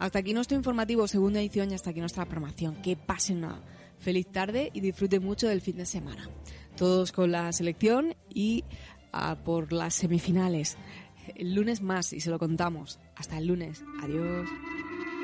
Hasta aquí nuestro informativo, segunda edición, y hasta aquí nuestra programación. Que pasen una feliz tarde y disfruten mucho del fin de semana. Todos con la selección y por las semifinales. El lunes más y se lo contamos. Hasta el lunes. Adiós.